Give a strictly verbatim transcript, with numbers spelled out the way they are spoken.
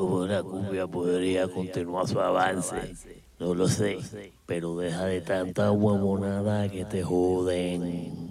como la cumbia podría continuar su avance. No lo sé, pero deja de tanta huevonada que te joden.